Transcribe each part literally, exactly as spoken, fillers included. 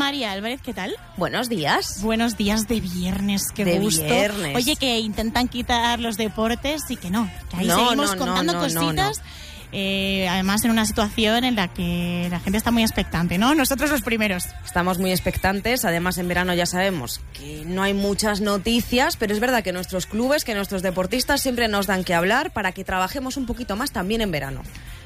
María Álvarez, ¿qué tal? Buenos días. Buenos días de viernes, qué de gusto. Viernes. Oye, que intentan quitar los deportes y que no, que ahí no, seguimos no, contando no, no, cositas. No, no. Eh, además en una situación en la que la gente está muy expectante, ¿no? Nosotros los primeros. Estamos muy expectantes, además en verano ya sabemos que no hay muchas noticias, pero es verdad que nuestros clubes, que nuestros deportistas siempre nos dan que hablar para que trabajemos un poquito más también en verano.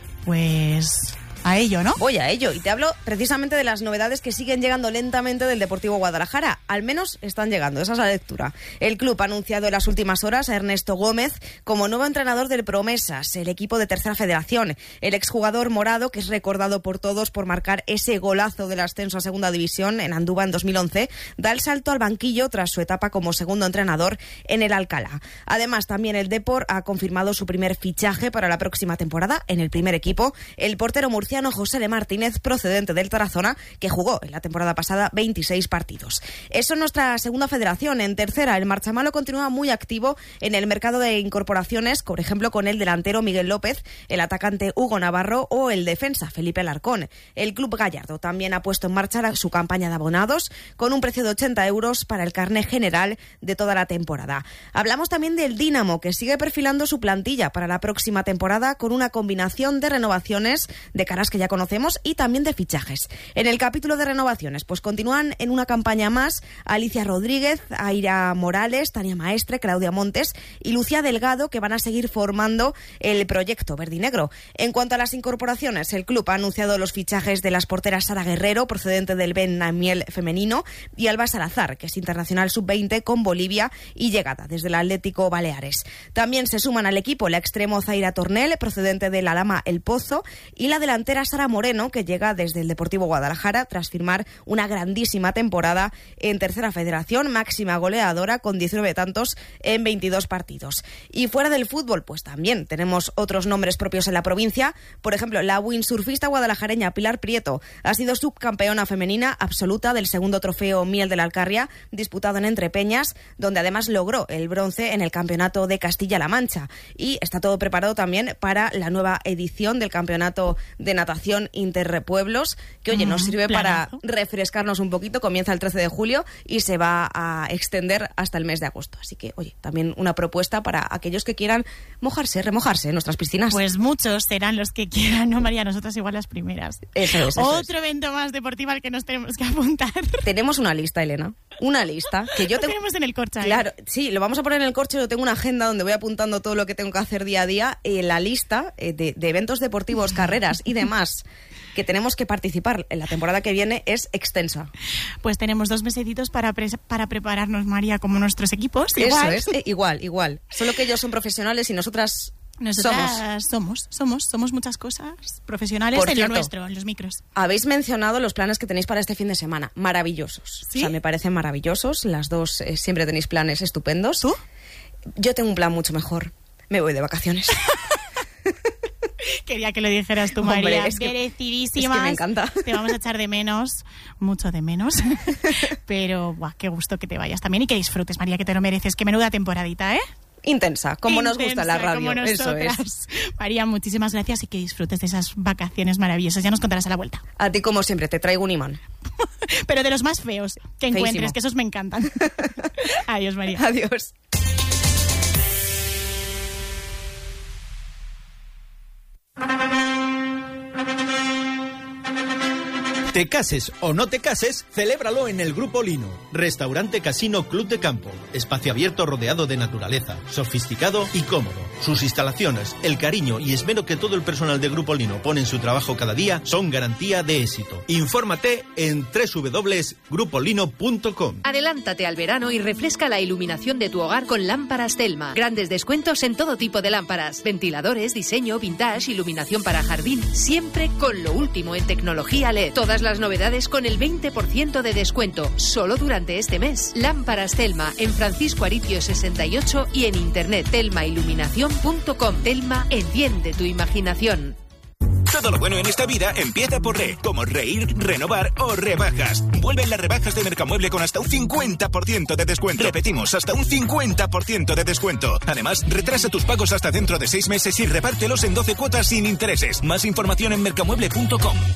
Pues... a ello, ¿no? Voy a ello, y te hablo precisamente de las novedades que siguen llegando lentamente del Deportivo Guadalajara. Al menos están llegando, esa es la lectura. El club ha anunciado en las últimas horas a Ernesto Gómez como nuevo entrenador del Promesas, el equipo de Tercera Federación. El exjugador morado, que es recordado por todos por marcar ese golazo del ascenso a Segunda División en Andúba en dos mil once, da el salto al banquillo tras su etapa como segundo entrenador en el Alcalá. Además, también el Depor ha confirmado su primer fichaje para la próxima temporada en el primer equipo, el portero murciano José Le Martínez, procedente del Tarazona, que jugó en la temporada pasada veintiséis partidos. Eso es nuestra segunda federación. En tercera, el Marchamalo continúa muy activo en el mercado de incorporaciones, por ejemplo, con el delantero Miguel López, el atacante Hugo Navarro o el defensa Felipe Alarcón. El Club Gallardo también ha puesto en marcha su campaña de abonados con un precio de ochenta euros para el carné general de toda la temporada. Hablamos también del Dinamo, que sigue perfilando su plantilla para la próxima temporada con una combinación de renovaciones de carácter que ya conocemos y también de fichajes. En el capítulo de renovaciones, pues continúan en una campaña más Alicia Rodríguez, Aira Morales, Tania Maestre, Claudia Montes y Lucía Delgado, que van a seguir formando el proyecto verdinegro. En cuanto a las incorporaciones, el club ha anunciado los fichajes de las porteras Sara Guerrero, procedente del Ben Namiel femenino, y Alba Salazar, que es internacional sub veinte con Bolivia y llegada desde el Atlético Baleares. También se suman al equipo la extremo Zaira Tornel, procedente de la Lama El Pozo, y la delantera Sara Moreno, que llega desde el Deportivo Guadalajara tras firmar una grandísima temporada en Tercera Federación, máxima goleadora con diecinueve tantos en veintidós partidos. Y fuera del fútbol, pues también tenemos otros nombres propios en la provincia. Por ejemplo, la windsurfista guadalajareña Pilar Prieto ha sido subcampeona femenina absoluta del segundo trofeo Miel de la Alcarria, disputado en Entrepeñas, donde además logró el bronce en el campeonato de Castilla-La Mancha. Y está todo preparado también para la nueva edición del campeonato de natación Interpueblos, que oye, nos sirve Planazo. para refrescarnos un poquito. Comienza el trece de julio y se va a extender hasta el mes de agosto. Así que, oye, también una propuesta para aquellos que quieran mojarse, remojarse en nuestras piscinas. Pues muchos serán los que quieran, ¿no, María? Nosotras igual las primeras. Eso es, eso Otro es. evento más deportivo al que nos tenemos que apuntar. Tenemos una lista, Elena. Una lista que yo Lo tengo... tenemos en el corcha. ¿eh? Claro, sí, lo vamos a poner en el corcho. Yo tengo una agenda donde voy apuntando todo lo que tengo que hacer día a día. Eh, la lista eh, de, de eventos deportivos, carreras y demás que tenemos que participar en la temporada que viene es extensa. Pues tenemos dos mesecitos para, pre- para prepararnos, María, como nuestros equipos. Igual. Eso es, eh, igual, igual. Solo que ellos son profesionales y nosotras... Nosotras somos, somos, somos muchas cosas profesionales Por en cierto, lo nuestro, en los micros. Habéis mencionado los planes que tenéis para este fin de semana. Maravillosos. ¿Sí? O sea, me parecen maravillosos. Las dos eh, siempre tenéis planes estupendos. ¿Tú? Yo tengo un plan mucho mejor. Me voy de vacaciones. Quería que lo dijeras tú, Hombre, María. es que- Merecidísimas. es que me encanta. Te vamos a echar de menos, mucho de menos. Pero, buah, qué gusto que te vayas también y que disfrutes, María, que te lo mereces. Qué menuda temporadita, ¿eh? Intensa, como nos Intensa, gusta la radio. como Eso es. nosotras. María, muchísimas gracias y que disfrutes de esas vacaciones maravillosas. Ya nos contarás a la vuelta. A ti, como siempre, te traigo un imán. Pero de los más feos que encuentres, Feísimo. que esos me encantan. Adiós, María. Adiós. Te cases o no te cases, celébralo en el Grupo Lino. Restaurante Casino Club de Campo. Espacio abierto rodeado de naturaleza, sofisticado y cómodo. Sus instalaciones, el cariño y esmero que todo el personal de Grupo Lino pone en su trabajo cada día son garantía de éxito. Infórmate en doble u doble u doble u punto grupo lino punto com. Adelántate al verano y refresca la iluminación de tu hogar con lámparas Telma. Grandes descuentos en todo tipo de lámparas. Ventiladores, diseño, vintage, iluminación para jardín. Siempre con lo último en tecnología L E D. Todas las novedades con el veinte por ciento de descuento. Solo durante este mes. Lámparas Telma en Francisco Aricio sesenta y ocho y en internet telma iluminación punto com. Telma, enciende tu imaginación. Todo lo bueno en esta vida empieza por re, como reír, renovar o rebajas. Vuelven las rebajas de Mercamueble con hasta un cincuenta por ciento de descuento. Repetimos, hasta un cincuenta por ciento de descuento. Además, retrasa tus pagos hasta dentro de seis meses y repártelos en doce cuotas sin intereses. Más información en mercamueble punto com.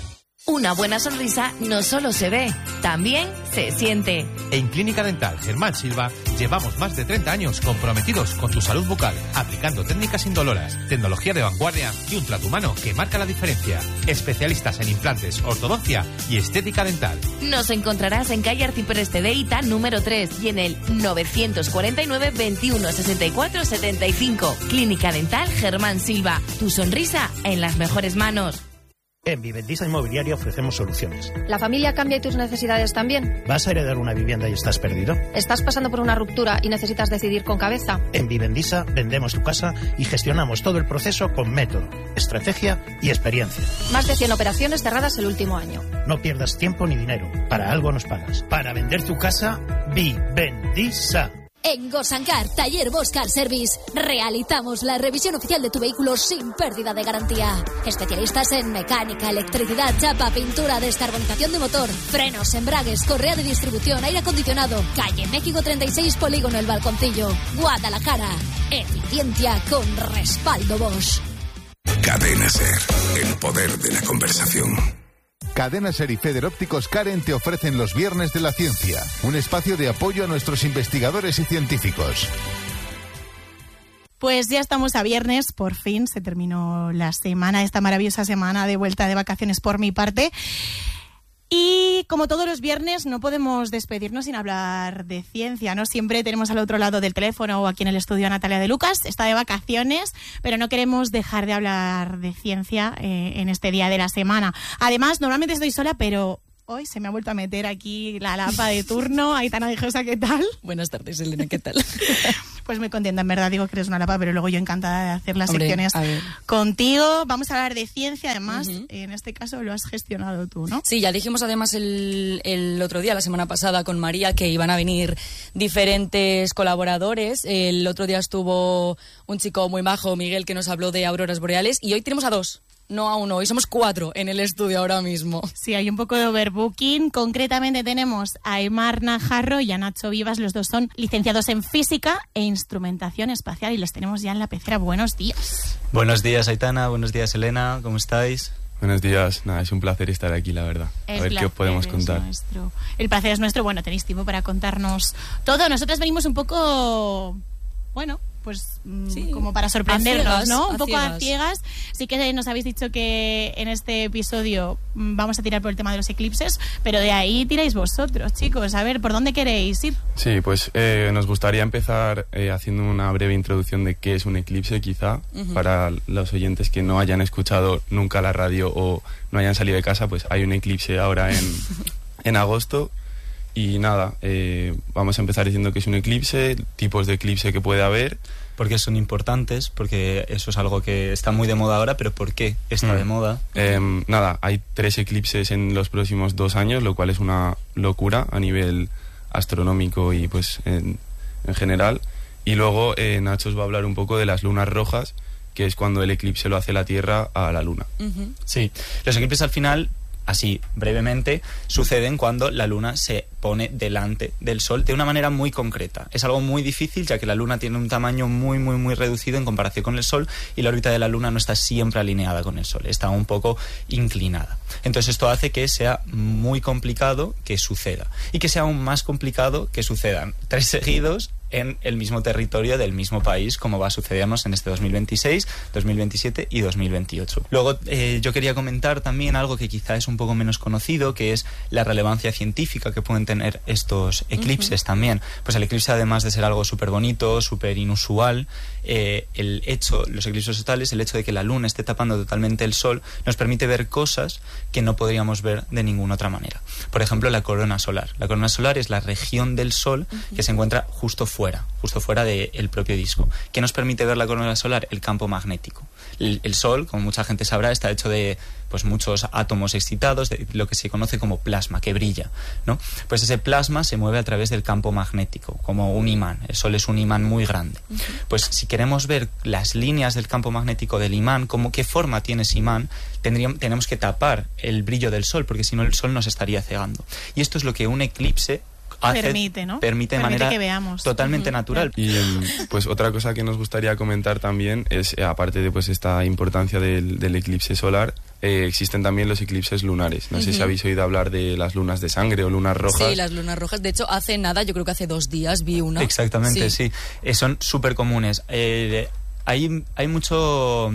Una buena sonrisa no solo se ve, también se siente. En Clínica Dental Germán Silva llevamos más de treinta años comprometidos con tu salud bucal, aplicando técnicas indoloras, tecnología de vanguardia y un trato humano que marca la diferencia. Especialistas en implantes, ortodoncia y estética dental. Nos encontrarás en calle Arcipreste de Ita número tres y en el novecientos cuarenta y nueve, veintiuno, sesenta y cuatro, setenta y cinco. Clínica Dental Germán Silva. Tu sonrisa en las mejores manos. En Vivendisa Inmobiliaria ofrecemos soluciones. ¿La familia cambia y tus necesidades también? ¿Vas a heredar una vivienda y estás perdido? ¿Estás pasando por una ruptura y necesitas decidir con cabeza? En Vivendisa vendemos tu casa y gestionamos todo el proceso con método, estrategia y experiencia. Más de cien operaciones cerradas el último año. No pierdas tiempo ni dinero. Para algo nos pagas. Para vender tu casa, Vivendisa. En Gosancar, Taller Boscar Service, realizamos la revisión oficial de tu vehículo sin pérdida de garantía. Especialistas en mecánica, electricidad, chapa, pintura, descarbonización de motor, frenos, embragues, correa de distribución, aire acondicionado. Calle México treinta y seis, Polígono El Balconcillo, Guadalajara. Eficiencia con respaldo Bosch. Cadena Ser, el poder de la conversación. Cadena Ser y Feder Ópticos Karen te ofrecen los Viernes de la Ciencia, un espacio de apoyo a nuestros investigadores y científicos. Pues ya estamos a viernes, por fin se terminó la semana, esta maravillosa semana de vuelta de vacaciones por mi parte. Y como todos los viernes no podemos despedirnos sin hablar de ciencia, ¿no? Siempre tenemos al otro lado del teléfono o aquí en el estudio a Natalia de Lucas, está de vacaciones, pero no queremos dejar de hablar de ciencia eh, en este día de la semana. Además, normalmente estoy sola, pero hoy se me ha vuelto a meter aquí la lapa de turno. Aitana Dijosa, ¿qué tal? Buenas tardes, Elena, ¿qué tal? Pues muy contenta, en verdad, digo que eres una lapa, pero luego yo encantada de hacer las Hombre, secciones contigo. Vamos a hablar de ciencia, además, uh-huh. En este caso lo has gestionado tú, ¿no? Sí, ya dijimos además el, el otro día, la semana pasada, con María, que iban a venir diferentes colaboradores. El otro día estuvo un chico muy majo, Miguel, que nos habló de auroras boreales, y hoy tenemos a dos. No a uno, hoy somos cuatro en el estudio ahora mismo. Sí, hay un poco de overbooking. Concretamente tenemos a Aimar Najarro y a Nacho Vivas. Los dos son licenciados en Física e Instrumentación Espacial y los tenemos ya en la pecera. Buenos días. Buenos días, Aitana. Buenos días, Elena. ¿Cómo estáis? Buenos días. Nada, es un placer estar aquí, la verdad. El a ver qué os podemos contar. Nuestro. El placer es nuestro. Bueno, tenéis tiempo para contarnos todo. Nosotros venimos un poco... Bueno... pues sí, como para sorprendernos, ciegas, ¿no? Un a poco ciegas. a ciegas. Sí que nos habéis dicho que en este episodio vamos a tirar por el tema de los eclipses, pero de ahí tiráis vosotros, chicos. A ver, ¿por dónde queréis ir? Sí, pues eh, nos gustaría empezar eh, haciendo una breve introducción de qué es un eclipse, quizá, uh-huh. para los oyentes que no hayan escuchado nunca la radio o no hayan salido de casa, pues hay un eclipse ahora en, en agosto. Y nada, eh, vamos a empezar diciendo que es un eclipse, tipos de eclipse que puede haber. Porque son importantes, porque eso es algo que está muy de moda ahora, pero ¿por qué está mm. de moda? Eh, nada, hay tres eclipses en los próximos dos años, lo cual es una locura a nivel astronómico y pues en, en general. Y luego eh, Nacho os va a hablar un poco de las lunas rojas, que es cuando el eclipse lo hace la Tierra a la Luna. Uh-huh. Sí, los eclipses al final... Así, brevemente, suceden cuando la Luna se pone delante del Sol de una manera muy concreta. Es algo muy difícil, ya que la Luna tiene un tamaño muy, muy, muy reducido en comparación con el Sol y la órbita de la Luna no está siempre alineada con el Sol, está un poco inclinada. Entonces esto hace que sea muy complicado que suceda y que sea aún más complicado que sucedan tres seguidos en el mismo territorio del mismo país, como va a sucedernos en este dos mil veintiséis, dos mil veintisiete y dos mil veintiocho. Luego eh, yo quería comentar también algo que quizá es un poco menos conocido, que es la relevancia científica que pueden tener estos eclipses uh-huh. también. Pues el eclipse, además de ser algo súper bonito, súper inusual, eh, el hecho, los eclipses totales, el hecho de que la Luna esté tapando totalmente el Sol, nos permite ver cosas que no podríamos ver de ninguna otra manera. Por ejemplo, la corona solar. La corona solar es la región del Sol uh-huh. que se encuentra justo fuera fuera, justo fuera del propio disco. ¿Qué nos permite ver la corona solar? El campo magnético. El, el Sol, como mucha gente sabrá, está hecho de pues muchos átomos excitados, de lo que se conoce como plasma, que brilla, ¿no? Pues ese plasma se mueve a través del campo magnético, como un imán. El Sol es un imán muy grande. Uh-huh. Pues si queremos ver las líneas del campo magnético del imán, como qué forma tiene ese imán, tendríamos, tenemos que tapar el brillo del Sol, porque si no el Sol nos estaría cegando. Y esto es lo que un eclipse hace, permite, ¿no? permite de Permite manera que veamos. totalmente uh-huh. natural. Y pues otra cosa que nos gustaría comentar también es, aparte de pues esta importancia del, del eclipse solar, eh, existen también los eclipses lunares. No uh-huh. sé si habéis oído hablar de las lunas de sangre o lunas rojas. Sí, las lunas rojas. De hecho, hace nada, yo creo que hace dos días vi una. Exactamente, sí. sí. Eh, son súper comunes. Eh, hay, hay mucho...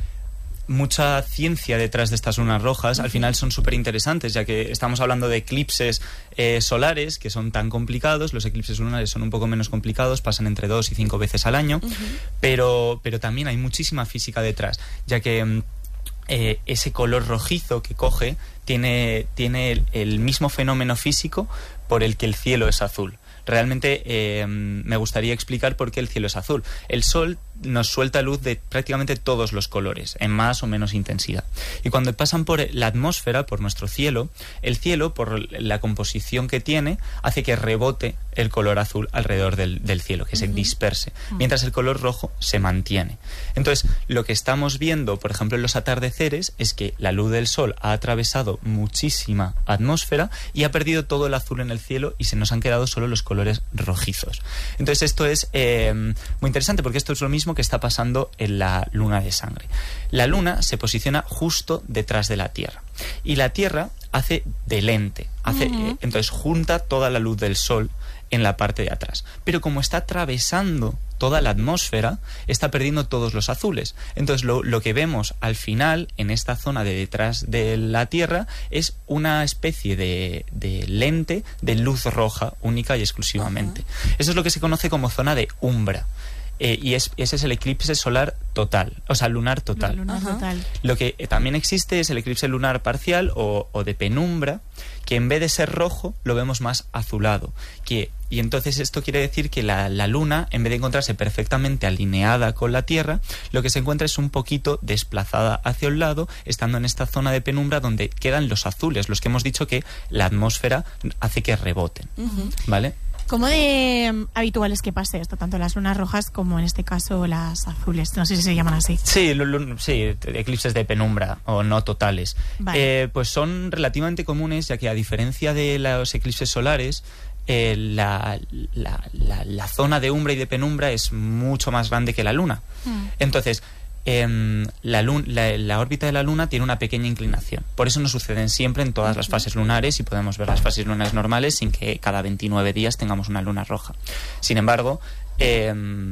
mucha ciencia detrás de estas lunas rojas. Al final son súper interesantes, ya que estamos hablando de eclipses eh, solares que son tan complicados. Los eclipses lunares son un poco menos complicados, pasan entre dos y cinco veces al año, uh-huh. pero, pero también hay muchísima física detrás, ya que eh, ese color rojizo que coge tiene, tiene el, el mismo fenómeno físico por el que el cielo es azul. Realmente eh, me gustaría explicar por qué el cielo es azul. El sol nos suelta luz de prácticamente todos los colores, en más o menos intensidad. Y cuando pasan por la atmósfera, por nuestro cielo, el cielo, por la composición que tiene, hace que rebote el color azul alrededor del, del cielo, que uh-huh. se disperse, mientras el color rojo se mantiene. Entonces, lo que estamos viendo, por ejemplo, en los atardeceres, es que la luz del sol ha atravesado muchísima atmósfera y ha perdido todo el azul en el cielo y se nos han quedado solo los colores rojizos. Entonces, esto es eh, muy interesante, porque esto es lo mismo que está pasando en la luna de sangre. La luna se posiciona justo detrás de la Tierra y la Tierra hace de lente, hace, uh-huh. eh, entonces junta toda la luz del sol en la parte de atrás, pero como está atravesando toda la atmósfera, está perdiendo todos los azules. Entonces lo, lo que vemos al final en esta zona de detrás de la Tierra es una especie de, de lente de luz roja única y exclusivamente. Uh-huh. Eso es lo que se conoce como zona de umbra. Eh, y es, ese es el eclipse solar total, o sea, lunar total. Lunar total. Lo que eh, también existe es el eclipse lunar parcial o, o de penumbra, que en vez de ser rojo, lo vemos más azulado. Que, y entonces esto quiere decir que la, la luna, en vez de encontrarse perfectamente alineada con la Tierra, lo que se encuentra es un poquito desplazada hacia un lado, estando en esta zona de penumbra donde quedan los azules, los que hemos dicho que la atmósfera hace que reboten. Uh-huh. ¿Vale? ¿Cómo de um, habitual es que pase esto? Tanto las lunas rojas como en este caso las azules. No sé si se llaman así. Sí, sí, eclipses de penumbra o no totales. Vale. Eh, pues son relativamente comunes, ya que a diferencia de los eclipses solares, eh, la, la, la, la zona de umbra y de penumbra es mucho más grande que la luna. Mm. Entonces, Eh, la, lun- la, la órbita de la Luna tiene una pequeña inclinación. Por eso no suceden siempre en todas las fases lunares y podemos ver las fases lunares normales sin que cada veintinueve días tengamos una luna roja. Sin embargo, eh,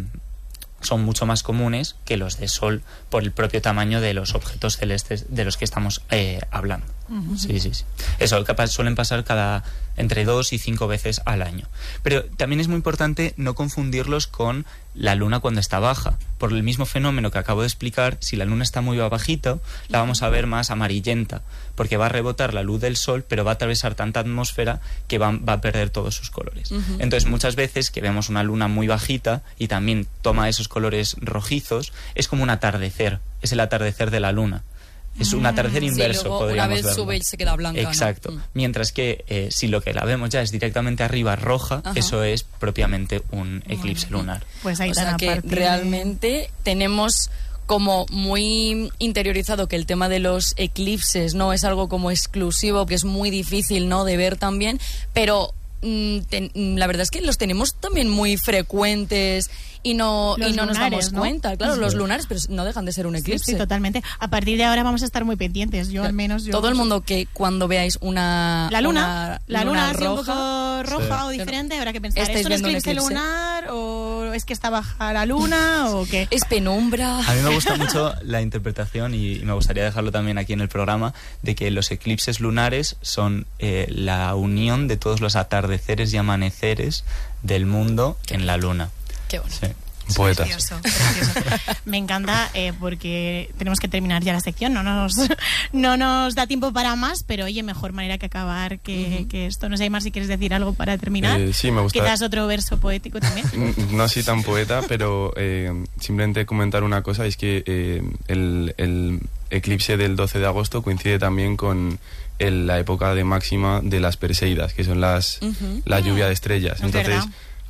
son mucho más comunes que los de Sol por el propio tamaño de los objetos celestes de los que estamos eh, hablando. Uh-huh. Sí, sí, sí. Eso capaz, suelen pasar cada entre dos y cinco veces al año. Pero también es muy importante no confundirlos con la luna cuando está baja. Por el mismo fenómeno que acabo de explicar, si la luna está muy bajita, la vamos a ver más amarillenta, porque va a rebotar la luz del sol, pero va a atravesar tanta atmósfera que va, va a perder todos sus colores. Uh-huh. Entonces, muchas veces que vemos una luna muy bajita y también toma esos colores rojizos, es como un atardecer, es el atardecer de la luna. Es un atardecer inverso, sí, luego podríamos una vez verlo. sube y se queda blanca. Exacto. ¿No? Mientras que eh, si lo que la vemos ya es directamente arriba roja, ajá, eso es propiamente un eclipse bueno, lunar. Pues ahí o sea que realmente tenemos como muy interiorizado que el tema de los eclipses no es algo como exclusivo, que es muy difícil, ¿no?, de ver también, pero mm, ten, la verdad es que los tenemos también muy frecuentes y no, y no lunares, nos damos ¿no? cuenta. Claro, sí, los lunares, pero no dejan de ser un eclipse. Sí, sí, totalmente. A partir de ahora vamos a estar muy pendientes. Yo, al menos. Yo... Todo el mundo que cuando veáis una. La luna. Una la luna, luna así roja, un poco roja sí, o diferente, habrá que pensar. ¿Es un eclipse lunar o es que está baja la luna o qué? Es penumbra. A mí me gusta mucho la interpretación y, y me gustaría dejarlo también aquí en el programa de que los eclipses lunares son eh, la unión de todos los atardeceres y amaneceres del mundo en la luna. Qué bueno. Sí. Poetas. Precioso, precioso. Me encanta eh, porque tenemos que terminar ya la sección, no nos, no nos da tiempo para más, pero oye, mejor manera que acabar que, uh-huh. que esto. No sé, Aymar, si quieres decir algo para terminar. Eh, sí, me gusta. Quizás otro verso poético también. No así tan poeta, pero eh, simplemente comentar una cosa, es que eh, el, el eclipse del doce de agosto coincide también con el, la época de máxima de las Perseidas, que son las uh-huh. la lluvia de estrellas. Es Entonces, verdad.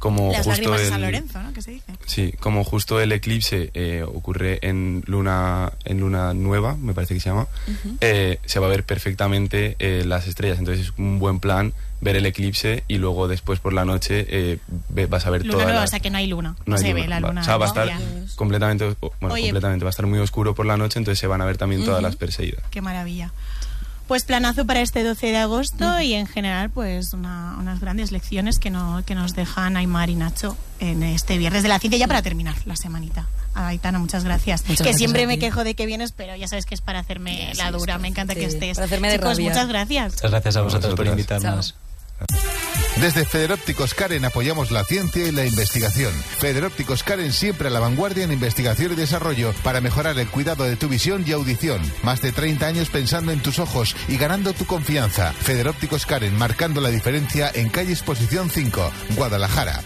como Las justo lágrimas el, de San Lorenzo, ¿no? ¿Qué se dice? Sí, como justo el eclipse eh, ocurre en luna en luna nueva, me parece que se llama, uh-huh. eh, se va a ver perfectamente eh, las estrellas. Entonces es un buen plan ver el eclipse y luego después por la noche eh, vas a ver luna toda nueva, la... o sea que no hay luna, no, no se luna. ve la luna. O sea, va a estar ya. completamente, bueno, Oye, completamente, va a estar muy oscuro por la noche, entonces se van a ver también todas uh-huh. las Perseidas. Qué maravilla. Pues planazo para este doce de agosto uh-huh. y en general pues una, unas grandes lecciones que, no, que nos dejan Aimar y Nacho en este Viernes de la Ciencia, ya para terminar la semanita. Aitana, muchas gracias. Muchas que gracias siempre me quejo de que vienes, pero ya sabes que es para hacerme sí, la dura. Me encanta sí, que estés. Para hacerme de Chicos, rabia. muchas gracias. Muchas gracias a vosotros por invitarnos. Chao. Desde Federópticos Karen apoyamos la ciencia y la investigación. Federópticos Karen siempre a la vanguardia en investigación y desarrollo para mejorar el cuidado de tu visión y audición. Más de treinta años pensando en tus ojos y ganando tu confianza. Federópticos Karen, marcando la diferencia en calle Exposición cinco, Guadalajara.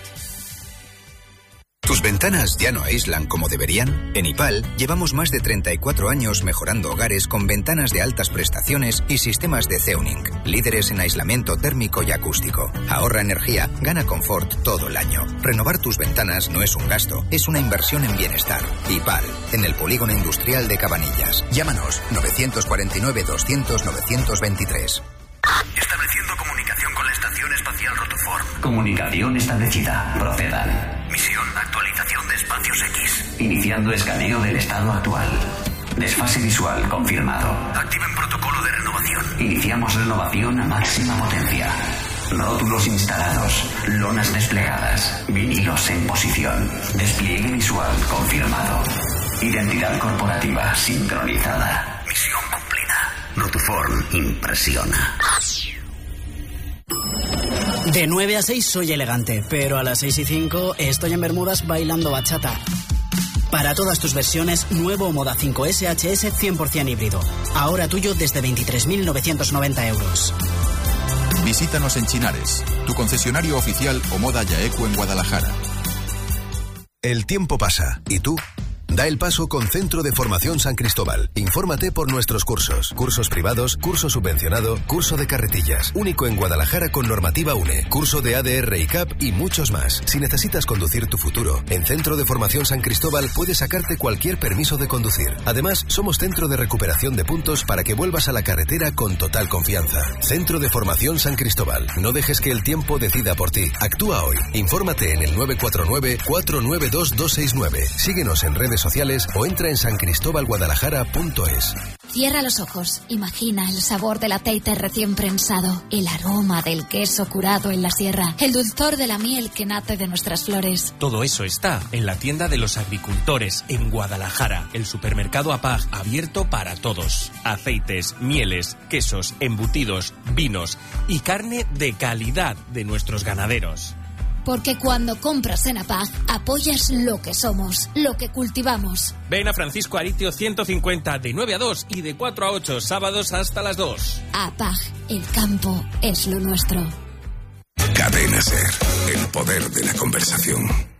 ¿Tus ventanas ya no aíslan como deberían? En IPAL llevamos más de treinta y cuatro años mejorando hogares con ventanas de altas prestaciones y sistemas de Zeuning, líderes en aislamiento térmico y acústico. Ahorra energía, gana confort todo el año. Renovar tus ventanas no es un gasto, es una inversión en bienestar. IPAL, en el Polígono Industrial de Cabanillas. Llámanos novecientos cuarenta y nueve, doscientos, novecientos veintitrés. Estableciendo comunicación con la Estación Espacial Rotoform. Comunicación establecida. Procedan. Misión, actualización de espacios X. Iniciando escaneo del estado actual. Desfase visual confirmado. Activen protocolo de renovación. Iniciamos renovación a máxima potencia. Rótulos instalados. Lonas desplegadas. Vinilos en posición. Despliegue visual confirmado. Identidad corporativa sincronizada. Misión cumplida. Rotoform impresiona. De nueve a seis soy elegante, pero a las seis y cinco estoy en Bermudas bailando bachata. Para todas tus versiones, nuevo Moda cinco S H S cien por ciento híbrido. Ahora tuyo desde veintitrés mil novecientos noventa euros. Visítanos en Chinares, tu concesionario oficial o Moda Yaecu en Guadalajara. El tiempo pasa, ¿y tú? Da el paso con Centro de Formación San Cristóbal. Infórmate por nuestros cursos. Cursos privados, curso subvencionado, curso de carretillas. Único en Guadalajara con normativa U N E. Curso de A D R y C A P y muchos más. Si necesitas conducir tu futuro, en Centro de Formación San Cristóbal puedes sacarte cualquier permiso de conducir. Además, somos centro de recuperación de puntos para que vuelvas a la carretera con total confianza. Centro de Formación San Cristóbal. No dejes que el tiempo decida por ti. Actúa hoy. Infórmate en el nueve cuatro nueve, cuatro nueve dos, dos seis nueve. Síguenos en redes sociales o entra en san cristóbal guadalajara punto es. Cierra los ojos, imagina el sabor del aceite recién prensado, el aroma del queso curado en la sierra, el dulzor de la miel que nace de nuestras flores. Todo eso está en la tienda de los agricultores en Guadalajara, el supermercado APAG abierto para todos. Aceites, mieles, quesos, embutidos, vinos y carne de calidad de nuestros ganaderos. Porque cuando compras en APAG, apoyas lo que somos, lo que cultivamos. Ven a Francisco Aritio ciento cincuenta de nueve a dos y de cuatro a ocho, sábados hasta las dos. APAG, el campo es lo nuestro. Cadena Ser, el poder de la conversación.